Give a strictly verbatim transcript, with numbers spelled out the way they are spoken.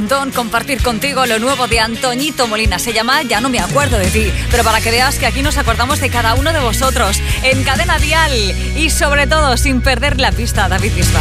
Don, compartir contigo lo nuevo de Antoñito Molina. Se llama Ya no me acuerdo de ti. Pero para que veas que aquí nos acordamos de cada uno de vosotros. En Cadena Dial. Y sobre todo, sin perder la pista, David Bisbal.